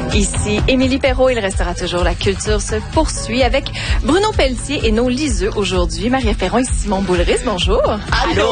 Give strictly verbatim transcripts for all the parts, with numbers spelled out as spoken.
Ici Émilie Perrault, il restera toujours la culture se poursuit avec Bruno Pelletier et nos liseux aujourd'hui. Marie-Ève Perron et Simon Boulris, bonjour. Allô!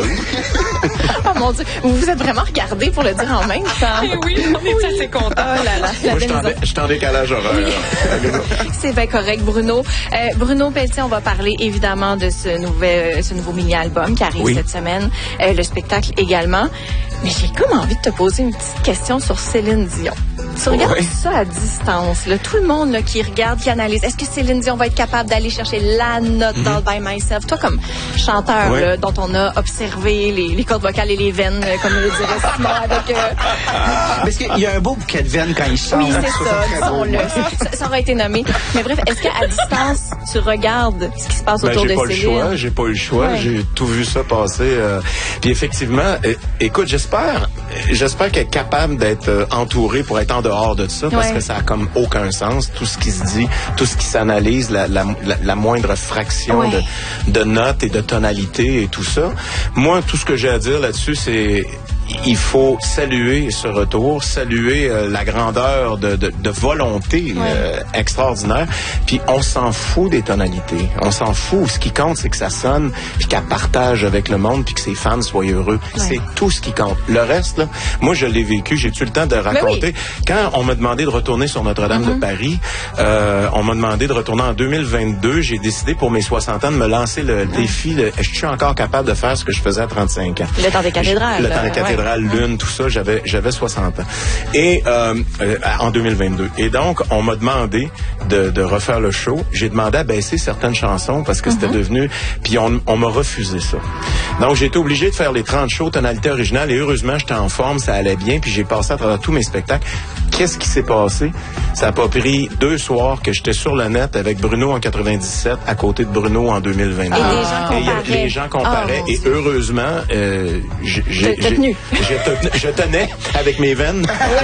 Oh mon Dieu, vous vous êtes vraiment regardés pour le dire en même temps. Eh oui, on est oui. assez contents. Oh là là, la Moi, je suis en décalage horaire. C'est bien correct, Bruno. Euh, Bruno Pelletier, on va parler évidemment de ce, nouvel, ce nouveau mini-album qui arrive oui. cette semaine, euh, le spectacle également. Mais j'ai comme envie de te poser une petite question sur Céline Dion. Tu regardes oui. ça à distance, là, tout le monde là, qui regarde, qui analyse. Est-ce que Céline Dion va être capable d'aller chercher la note mm-hmm. dans By Myself? Toi, comme chanteur oui. là, dont on a observé les, les cordes vocales et les veines, comme le dirait Simon, avec... Euh... Parce qu'il y a un beau bouquet de veines quand il chante. Oui, c'est ça, disons-le. Ça, ça aura été nommé. Mais bref, est-ce qu'à distance, tu regardes ce qui se passe ben, autour de Céline? Céline? J'ai pas le choix, j'ai pas eu le choix. Ouais. J'ai tout vu ça passer. Euh... Puis effectivement, euh, écoute, j'espère, j'espère qu'elle est capable d'être euh, entourée pour être en dehors de ça, parce ouais. que ça a comme aucun sens, tout ce qui se dit, tout ce qui s'analyse, la, la, la, la moindre fraction ouais. de, de notes et de tonalité et tout ça. Moi, tout ce que j'ai à dire là-dessus, c'est il faut saluer ce retour, saluer euh, la grandeur de, de, de volonté ouais. euh, extraordinaire. Puis on s'en fout des tonalités, on s'en fout. Ce qui compte, c'est que ça sonne, puis qu'elle partage avec le monde, puis que ses fans soient heureux. Ouais. C'est tout ce qui compte. Le reste, là, moi je l'ai vécu, j'ai eu le temps de raconter. Oui. Quand on m'a demandé de retourner sur Notre-Dame mm-hmm. de Paris, euh, on m'a demandé de retourner en deux mille vingt-deux. J'ai décidé pour mes soixante ans de me lancer le mm-hmm. défi. De, je suis encore capable de faire ce que je faisais à trente-cinq ans. Le temps des cathédrales. Le temps des cathédrales. Ouais. Lune, tout ça, j'avais j'avais soixante ans. Et euh, euh, en deux mille vingt-deux. Et donc, on m'a demandé de, de refaire le show. J'ai demandé à baisser certaines chansons parce que mm-hmm. c'était devenu... Puis on, on m'a refusé ça. Donc, j'ai été obligé de faire les trente shows tonalité originale et heureusement, j'étais en forme, ça allait bien, puis j'ai passé à travers tous mes spectacles. Qu'est-ce qui s'est passé? Ça n'a pas pris deux soirs que j'étais sur le net avec Bruno en quatre-vingt-dix-sept à côté de Bruno en deux mille vingt-deux. Et les gens comparaient. Et les gens comparaient. Oh, et heureusement, euh, j'ai, j'ai, j'ai, tenu. J'ai tenu. Je tenais avec mes veines.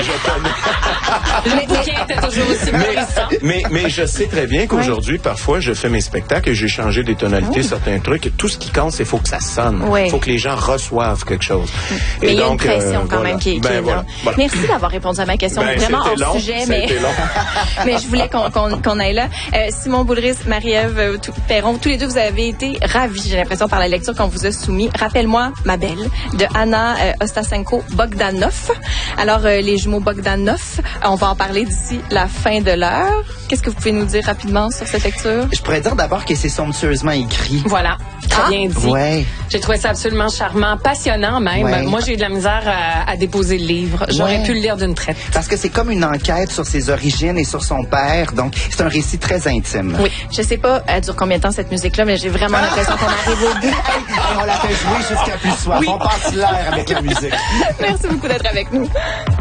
Je tenais. Le bouquin était toujours aussi mais, mais, mais je sais très bien qu'aujourd'hui, ouais. parfois, je fais mes spectacles et j'ai changé des tonalités, oui. certains trucs. Tout ce qui compte, c'est qu'il faut que ça sonne. Il oui. faut que les gens reçoivent quelque chose. Mais et il y a donc, une pression euh, quand voilà. même qui, qui ben, est voilà. là. Voilà. Merci d'avoir répondu à ma question. Ben, vraiment hors long, sujet, mais... mais je voulais qu'on, qu'on, qu'on aille là. Euh, Simon Boulris, Marie-Ève euh, Perron, tous les deux, vous avez été ravis, j'ai l'impression, par la lecture qu'on vous a soumise. Rappelle-moi, ma belle, de Anna euh, Ostasenko-Bogdanov. Alors, euh, les jumeaux Bogdanov, on va en parler d'ici la fin de l'heure. Qu'est-ce que vous pouvez nous dire rapidement sur cette lecture? Je pourrais dire d'abord que c'est somptueusement écrit. Voilà. Très ah, bien dit. Ouais. J'ai trouvé ça absolument charmant, passionnant même. Ouais. Moi, j'ai eu de la misère à, à déposer le livre. J'aurais ouais. pu le lire d'une traite. Parce que c'est comme une enquête sur ses origines et sur son père. Donc, c'est un récit très intime. Oui. Je sais pas, elle dure combien de temps cette musique-là, mais j'ai vraiment l'impression qu'on arrive au bout. On la fait jouer jusqu'à plus soir. Oui. On passe l'air avec la musique. Merci beaucoup d'être avec nous.